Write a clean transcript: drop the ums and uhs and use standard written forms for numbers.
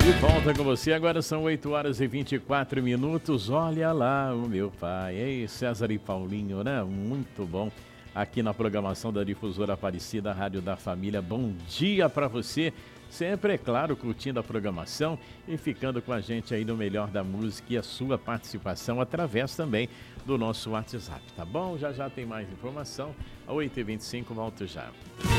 De volta com você, agora são 8 horas e 24 minutos. Olha lá o meu pai. Ei, César e Paulinho, né? Muito bom. Aqui na programação da Difusora Aparecida, Rádio da Família. Bom dia para você. Sempre, é claro, curtindo a programação e ficando com a gente aí no melhor da música e a sua participação através também do nosso WhatsApp, tá bom? Já já tem mais informação. 8h25, volto já.